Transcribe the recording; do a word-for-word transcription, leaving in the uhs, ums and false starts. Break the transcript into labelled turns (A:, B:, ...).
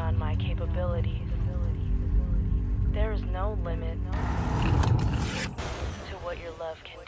A: beyond my capabilities. There is no limit to what your love can